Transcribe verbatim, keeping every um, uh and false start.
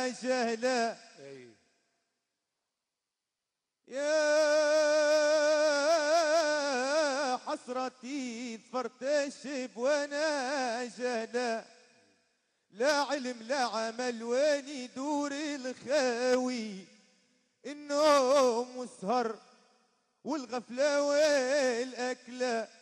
جهلا. يا حسرتي ظفرت الشب وانا جهلا، لا علم لا عمل وين يدور الخاوي، النوم والسهر والغفلة والأكلة.